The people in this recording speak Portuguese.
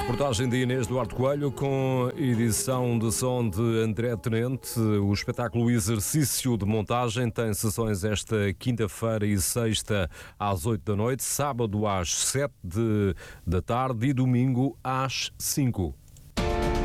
Reportagem de Inês Duarte Coelho com edição de som de André Tenente. O espetáculo Exercício de Montagem tem sessões esta quinta-feira e sexta às 8 da noite, sábado às 7 da tarde e domingo às 5.